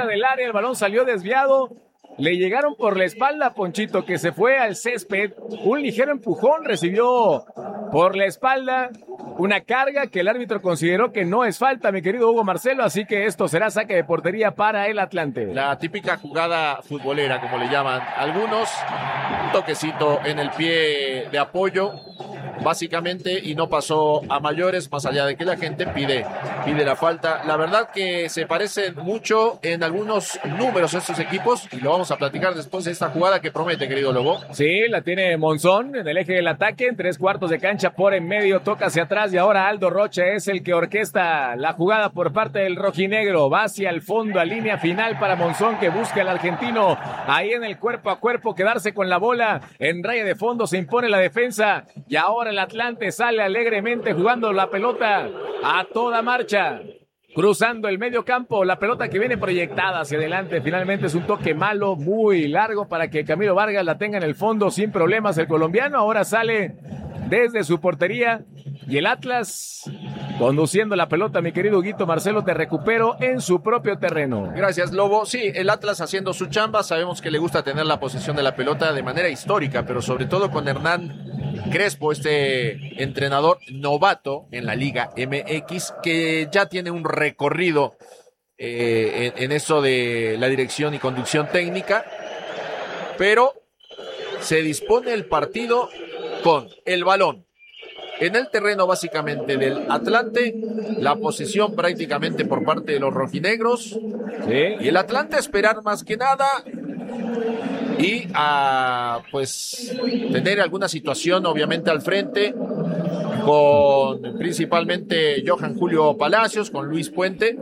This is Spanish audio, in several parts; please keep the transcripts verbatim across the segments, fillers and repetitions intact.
fuera del área, el balón salió desviado. Le llegaron por la espalda a Ponchito, que se fue al césped. Un ligero empujón recibió por la espalda. Una carga que el árbitro consideró que no es falta, mi querido Hugo Marcelo. Así que esto será saque de portería para el Atlante. La típica jugada futbolera, como le llaman algunos. Un toquecito en el pie de apoyo, básicamente, y no pasó a mayores, más allá de que la gente pide, pide la falta. La verdad que se parecen mucho en algunos números estos equipos, y lo vamos a platicar después de esta jugada que promete, querido Lobo. Sí, la tiene Monzón en el eje del ataque, en tres cuartos de cancha por en medio, toca hacia atrás, y ahora Aldo Rocha es el que orquesta la jugada por parte del rojinegro. Va hacia el fondo, a línea final para Monzón, que busca al argentino ahí en el cuerpo a cuerpo, quedarse con la bola en raya de fondo. Se impone la defensa, y ahora el Atlante sale alegremente jugando la pelota a toda marcha, cruzando el medio campo, la pelota que viene proyectada hacia adelante. Finalmente es un toque malo, muy largo, para que Camilo Vargas la tenga en el fondo sin problemas. El colombiano ahora sale desde su portería, y el Atlas conduciendo la pelota, mi querido Huguito Marcelo, te recupero en su propio terreno. Gracias, Lobo. Sí, el Atlas haciendo su chamba. Sabemos que le gusta tener la posesión de la pelota de manera histórica, pero sobre todo con Hernán Crespo, este entrenador novato en la Liga M X, que ya tiene un recorrido eh, en, en eso de la dirección y conducción técnica, pero se dispone el partido con el balón en el terreno básicamente del Atlante, la posesión prácticamente por parte de los rojinegros, ¿sí? Y el Atlante a esperar más que nada y a pues tener alguna situación obviamente al frente, con principalmente Johan Julio Palacios, con Luis Puente,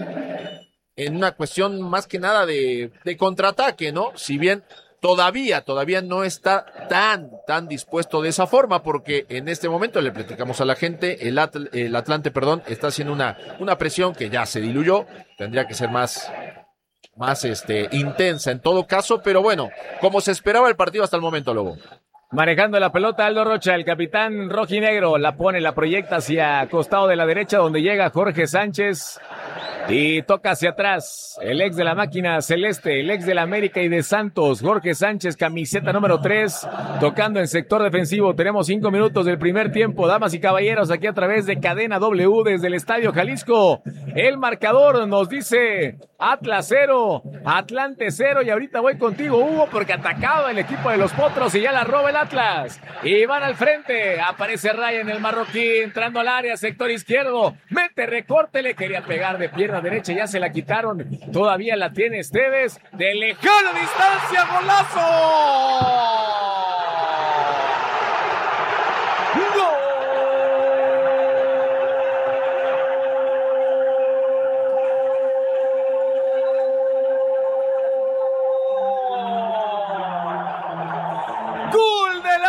en una cuestión más que nada de, de contraataque, ¿no? Si bien Todavía, todavía no está tan, tan dispuesto de esa forma, porque en este momento le platicamos a la gente, el, Atl- el Atlante, perdón, está haciendo una, una presión que ya se diluyó, tendría que ser más, más este, intensa en todo caso, pero bueno, como se esperaba el partido hasta el momento, Lobo. Manejando la pelota Aldo Rocha, el capitán rojinegro, la pone, la proyecta hacia costado de la derecha, donde llega Jorge Sánchez. Y toca hacia atrás, el ex de la máquina celeste, el ex de la América y de Santos, Jorge Sánchez, camiseta número tres, tocando en sector defensivo. Tenemos cinco minutos del primer tiempo, damas y caballeros, aquí a través de Cadena W desde el Estadio Jalisco. El marcador nos dice Atlas cero, Atlante cero, y ahorita voy contigo, Hugo, porque atacaba el equipo de los Potros y ya la roba el Atlas. Y van al frente, aparece Ryan, el marroquí, entrando al área, sector izquierdo, mete recorte, le quería pegar de pierna derecha, ya se la quitaron, todavía la tiene Esteves, de lejana distancia, ¡golazo! ¡Gol del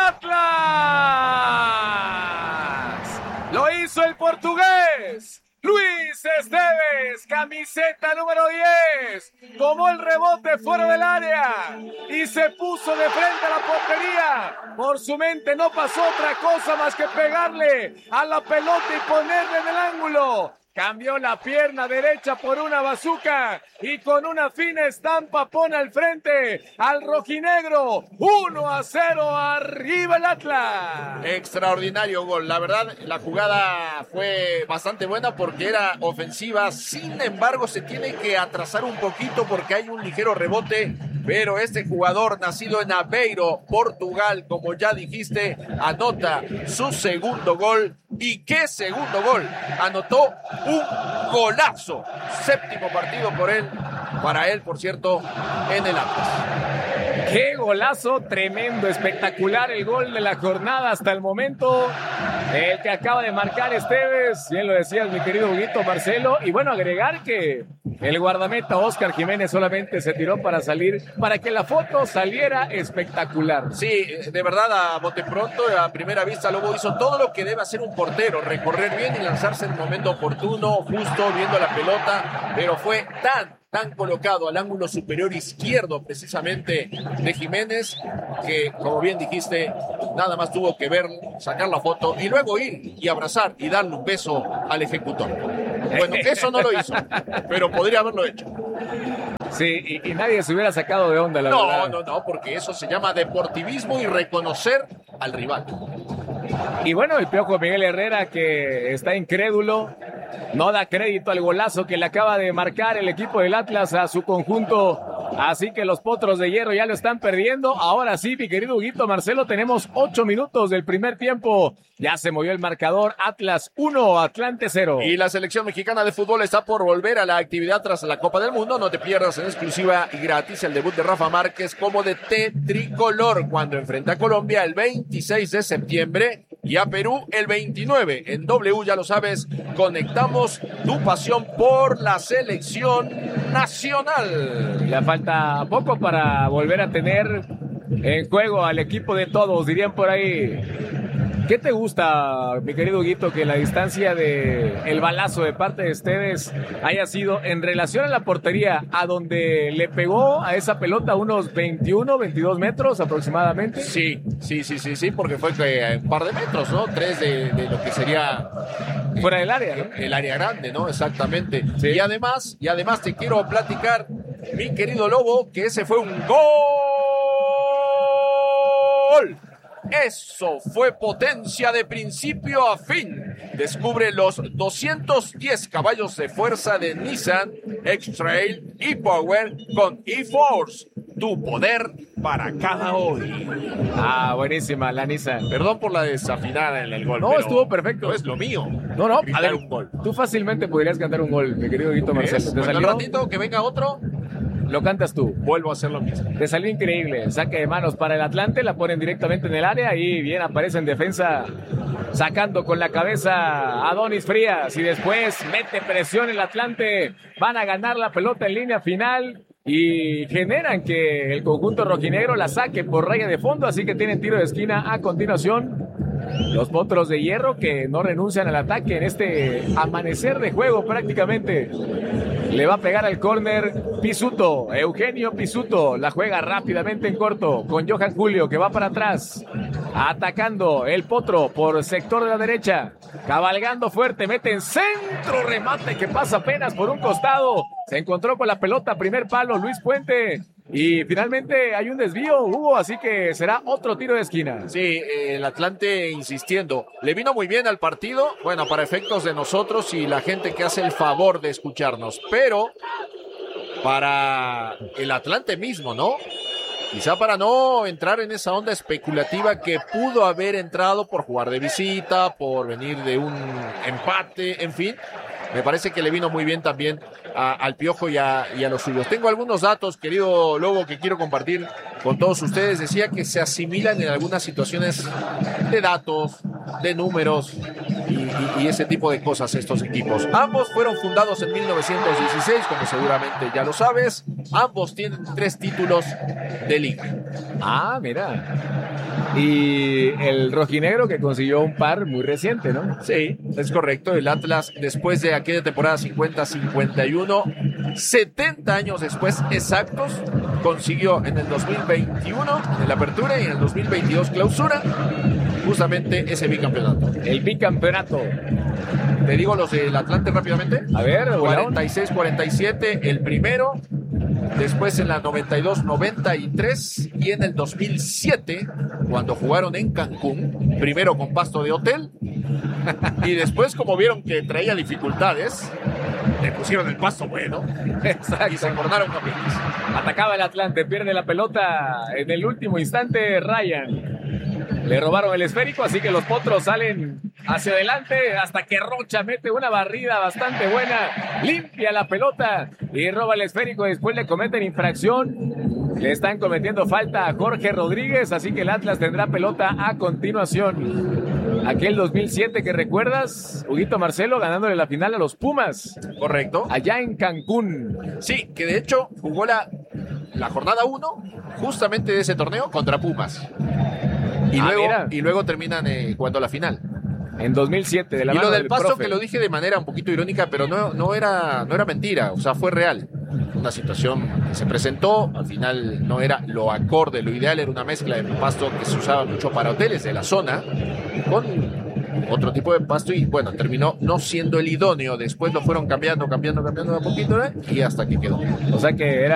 Atlas! Lo hizo el portugués Luis Esteves, camiseta número diez, tomó el rebote fuera del área y se puso de frente a la portería. Por su mente no pasó otra cosa más que pegarle a la pelota y ponerle en el ángulo. Cambió la pierna derecha por una bazuca y con una fina estampa pone al frente al rojinegro. uno a cero, arriba el Atlas. Extraordinario gol. La verdad, la jugada fue bastante buena porque era ofensiva. Sin embargo, se tiene que atrasar un poquito porque hay un ligero rebote. Pero este jugador, nacido en Aveiro, Portugal, como ya dijiste, anota su segundo gol. ¿Y qué segundo gol? Anotó un golazo. Séptimo partido por él, para él, por cierto, en el Atlas. ¡Qué golazo! Tremendo, espectacular el gol de la jornada hasta el momento. El que acaba de marcar Esteves, bien lo decías, mi querido Huguito Marcelo. Y bueno, agregar que el guardameta Oscar Jiménez solamente se tiró para salir, para que la foto saliera espectacular. Sí, de verdad, a bote pronto, a primera vista, Lobo hizo todo lo que debe hacer un portero, recorrer bien y lanzarse en el momento oportuno, justo viendo la pelota, pero fue tan, tan colocado al ángulo superior izquierdo, precisamente, de Jiménez, que, como bien dijiste, nada más tuvo que ver, sacar la foto y luego ir y abrazar y darle un beso al ejecutor. Bueno, eso no lo hizo, pero podría haberlo hecho. Sí, y, y nadie se hubiera sacado de onda, la no, verdad. No, no, no, porque eso se llama deportivismo y reconocer al rival. Y bueno, el Piojo Miguel Herrera, que está incrédulo, no da crédito al golazo que le acaba de marcar el equipo del Atlas a su conjunto. Así que los Potros de Hierro ya lo están perdiendo. Ahora sí, mi querido Huguito Marcelo, tenemos ocho minutos del primer tiempo. Ya se movió el marcador. Atlas uno, Atlante cero. Y la selección mexicana de fútbol está por volver a la actividad tras la Copa del Mundo. No te pierdas en exclusiva y gratis el debut de Rafa Márquez como D T tricolor cuando enfrenta a Colombia el veintiséis de septiembre y a Perú el veintinueve. En W, ya lo sabes, conectamos tu pasión por la selección nacional. Ya falta poco para volver a tener en juego al equipo de todos, dirían por ahí. ¿Qué te gusta, mi querido Huguito, que la distancia de el balazo de parte de ustedes haya sido en relación a la portería, a donde le pegó a esa pelota unos veintiuno, veintidós metros aproximadamente? Sí, sí, sí, sí, sí, porque fue que un par de metros, ¿no? Tres de, de lo que sería fuera del área, ¿no? El área grande, ¿no? Exactamente. Sí. Y además, y además te quiero platicar, mi querido Lobo, que ese fue un gol. Eso fue potencia de principio a fin. Descubre los doscientos diez caballos de fuerza de Nissan X-Trail e-Power con e-Force. Tu poder para cada hoy. Ah, buenísima la Nissan. Perdón por la desafinada en el gol. No, estuvo perfecto. No es lo mío. No, no, Gritar a ver, un gol. tú fácilmente podrías cantar un gol, mi querido Huguito Marcelo. ¿Te Bueno, salió? un ratito que venga otro, Lo cantas tú. vuelvo a hacer lo mismo. Te salió increíble. Saque de manos para el Atlante, la ponen directamente en el área y bien aparece en defensa, sacando con la cabeza a Adonis Frías y después mete presión el Atlante. Van a ganar la pelota en línea final y generan que el conjunto rojinegro la saque por raya de fondo, así que tienen tiro de esquina a continuación. Los Potros de Hierro que no renuncian al ataque en este amanecer de juego prácticamente. Le va a pegar al córner Pisuto, Eugenio Pisuto, la juega rápidamente en corto con Johan Julio que va para atrás, atacando el Potro por sector de la derecha, cabalgando fuerte, mete en centro, remate que pasa apenas por un costado, se encontró con la pelota, primer palo Luis Puente. Y finalmente hay un desvío, Hugo, así que será otro tiro de esquina. Sí, el Atlante insistiendo. Le vino muy bien al partido, bueno, para efectos de nosotros y la gente que hace el favor de escucharnos. Pero para el Atlante mismo, ¿no? Quizá para no entrar en esa onda especulativa que pudo haber entrado por jugar de visita, por venir de un empate, en fin. Me parece que le vino muy bien también a, al Piojo y a, y a los suyos. Tengo algunos datos, querido Lobo, que quiero compartir con todos ustedes. Decía que se asimilan en algunas situaciones de datos, de números y, y, y ese tipo de cosas estos equipos. Ambos fueron fundados en mil novecientos dieciséis, como seguramente ya lo sabes. Ambos tienen tres títulos de liga. Ah, mira. Y el rojinegro que consiguió un par muy reciente, ¿no? Sí, es correcto. El Atlas, después de aquella temporada cincuenta cincuenta y uno, setenta años después exactos, consiguió en el dos mil veintiuno, en la apertura, y en el dos mil veintidós clausura, justamente ese bicampeonato. El bicampeonato. Te digo los del Atlante rápidamente. A ver, cuarenta y seis cuarenta y siete el primero. Después en la noventa y dos noventa y tres y en el dos mil siete, cuando jugaron en Cancún, primero con pasto de hotel y después, como vieron que traía dificultades, le pusieron el pasto bueno. Exacto. Y se coronaron campeones. Atacaba el Atlante, pierde la pelota en el último instante Ryan. Le robaron el esférico, así que los Potros salen hacia adelante hasta que Rocha mete una barrida bastante buena, limpia la pelota y roba el esférico. Después le cometen infracción, le están cometiendo falta a Jorge Rodríguez, así que el Atlas tendrá pelota a continuación. Aquel dos mil siete que recuerdas, Huguito Marcelo ganándole la final a los Pumas. Correcto. Allá en Cancún. Sí, que de hecho jugó la, la jornada uno justamente de ese torneo contra Pumas. Y, ah, luego, mira. y luego terminan eh, jugando la final. En dos mil siete, de la y mano lo del, del pasto, profe. que lo dije de manera un poquito irónica, pero no, no, era, no era mentira, o sea, fue real. Una situación que se presentó, al final no era lo acorde, lo ideal era una mezcla de pasto que se usaba mucho para hoteles de la zona, con otro tipo de pasto, y bueno, terminó no siendo el idóneo. Después lo fueron cambiando, cambiando, cambiando de a poquito, ¿eh? Y hasta que quedó. O sea que era